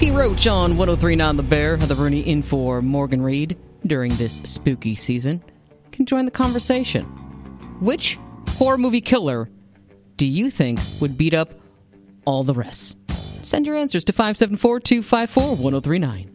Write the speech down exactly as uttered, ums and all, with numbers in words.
Pete Roach on one oh three point nine The Bear. Heather Rooney in for Morgan Reed during this spooky season. Can join the conversation. Which horror movie killer do you think would beat up all the rest? Send your answers to five seven four, two five four, one oh three nine.